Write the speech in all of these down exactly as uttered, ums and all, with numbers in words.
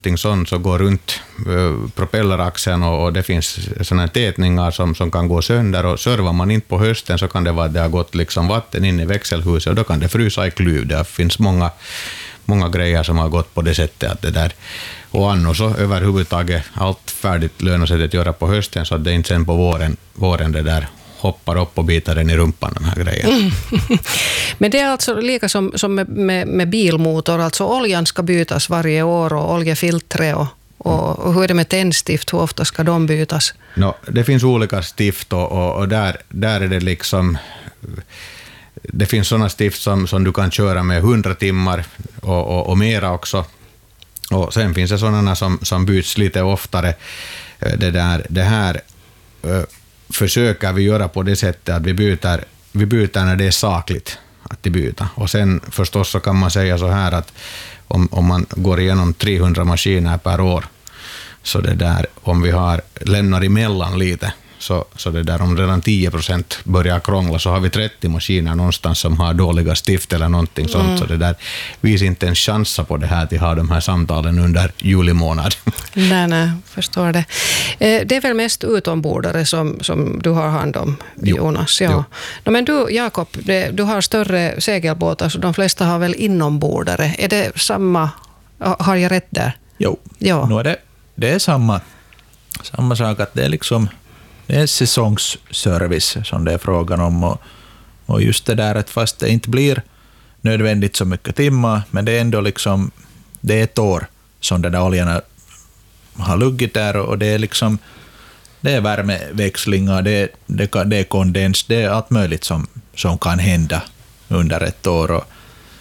sånt så går runt uh, propelleraxeln och, och det finns såna tätningar som, som kan gå sönder, och servar man inte på hösten så kan det vara att det har gått liksom vatten in i växelhuset och då kan det frysa i klyv. Det finns många, många grejer som har gått på det sättet att det där. Och annars så överhuvudtaget allt färdigt lönar sig att göra på hösten så att det inte sen på våren, våren det där hoppar upp och bitar den i rumpan, den här grejen. Mm. Men det är alltså lika som, som med, med, med bilmotor, alltså oljan ska bytas varje år och oljefiltre och, och, och hur är det med tändstift, hur ofta ska de bytas? No, det finns olika stift och, och, och där, där är det liksom, det finns sådana stift som, som du kan köra med hundra timmar och, och, och mera också. Och sen finns det sådana som, som byts lite oftare. Det, där, det här försöker vi göra på det sättet att vi byter, vi byter när det är sakligt att byta. Och sen förstås så kan man säga så här att om, om man går igenom trehundra maskiner per år, så det där, om vi har lämnar emellan lite, så, så det där, om redan tio procent börjar krångla så har vi trettio maskiner någonstans som har dåliga stift eller någonting sånt. Mm. Så det där, vi ser inte en chans på det här till att ha de här samtalen under juli månad. Nej, nej, förstår det. Det är väl mest utombordare som, som du har hand om, Jonas? Ja. No, men du, Jakob, det, du har större segelbåtar, så de flesta har väl inombordare. Är det samma, har jag rätt där? Jo, ja. Nu är det, det är samma, samma sak, att det är liksom det är säsongsservice som det är frågan om, och, och just det där att fast det inte blir nödvändigt så mycket timmar, men det är ändå liksom, det är ett år som den där oljan har luggit där, och det är liksom, det är värmeväxlingar, det är, det, det är kondens, det är allt möjligt som, som kan hända under ett år, och,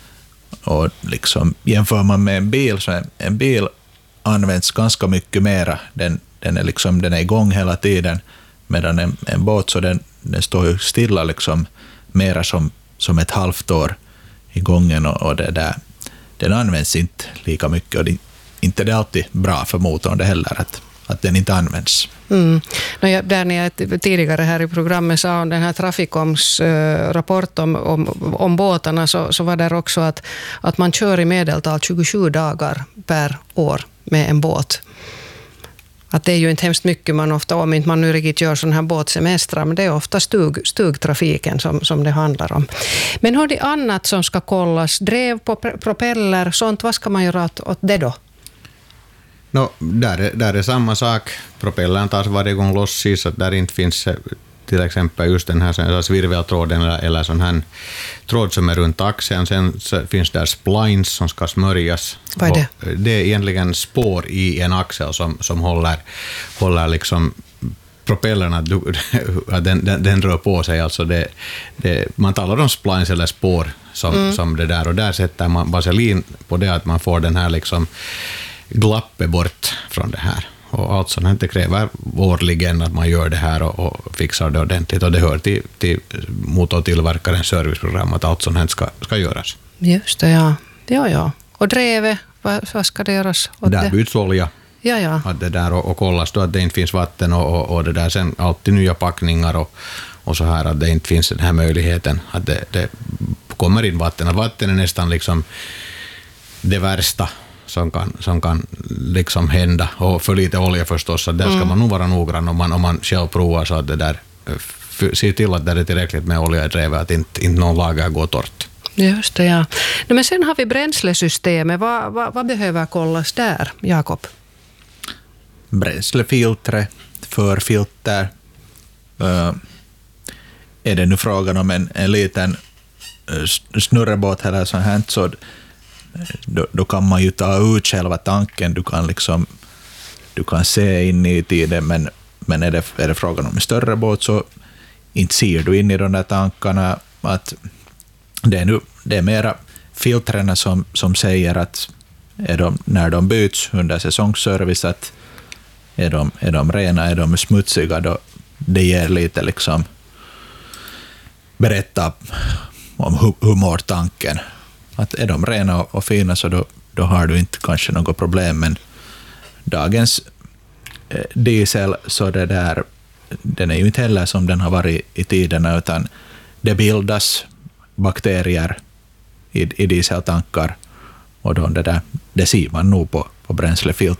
och liksom jämför man med en bil, så en, en bil används ganska mycket mera, den, den är liksom, den är igång hela tiden, medan en, en båt så den, den står ju stilla liksom mera som, som ett halvt år i gången, och, och det där, den används inte lika mycket, och det, inte det är alltid bra för motorn det heller att, att den inte används. Mm. No, ja, där ni jag tidigare här i programmet sa om den här Traficoms äh, rapport om, om, om båtarna, så, så var det också att, att man kör i medeltal tjugosju dagar per år med en båt. Att det är ju inte hemskt mycket man ofta, om inte man nu riktigt gör sån här båtsemestrar, men det är ofta stug, stugtrafiken som, som det handlar om. Men har det annat som ska kollas? Drev på propeller, sånt, vad ska man göra åt, åt det då? No, där, är, där är samma sak. Propellern tas varje gång loss, så att där inte finns till exempel just den här svirveltråden eller, eller sån här tråd som är runt axeln. Sen så finns där splines som ska smörjas. Vad är det? Och det är egentligen spår i en axel som, som håller, håller liksom propellerna, den, den, den rör på sig. Alltså det, det, man talar om splines eller spår som, mm. som det där, och där sätter man vaselin på det att man får den här liksom glappet bort från det här. Och allt sånt, det kräver årligen att man gör det här och, och fixar det ordentligt. Och det hör till, till motortillverkarens serviceprogram att allt sånt ska, ska göras. Just det, ja. Ja, ja. Och drevet, vad, vad ska det göras? Och där det? byts olja. Ja, ja. Att det där, och, och kollas då att det inte finns vatten och, och, och det där. Sen alltid nya packningar och, och så här, att det inte finns den här möjligheten att det, det kommer in vatten. Att vatten är nästan liksom det värsta som kan, som kan liksom hända, och för lite olja förstås, så där ska mm. man nog vara noggrann om man, om man själv provar, så att det där ser till att det är tillräckligt med olja i drevet, att inte, inte någon lager går torrt. Just det, ja. No, men sen har vi bränslesystemet. Vad, vad, vad behöver kollas där, Jakob? Bränslefiltre, förfilter. Uh, är det nu frågan om en, en liten uh, snurrebåt eller så här, så Då, då kan man ju ta ut själva tanken, du kan liksom du kan se in i tiden, men, men är, det, är det frågan om en större båt så inte ser du in i de där tankarna, att det är, nu, det är mera filtrerna som, som säger att är de, när de byts under säsongsservice, att är de, är de rena, är de smutsiga, då det ger lite liksom berätta om hur, hur mår tanken. Att är de rena och fina, så då, då har du inte kanske något problem, men dagens eh, diesel, så det där, den är ju inte heller som den har varit i tiderna, utan det bildas bakterier i, i dieseltankar, och då det där, det ser man nog på, på bränslefilter.